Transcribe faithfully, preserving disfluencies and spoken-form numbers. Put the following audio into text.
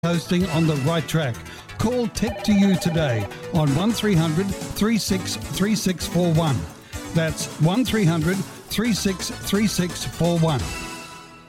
hosting on the right track. Call Tech to You today on one three hundred, three six three six four one. That's one three hundred, three six three six four one.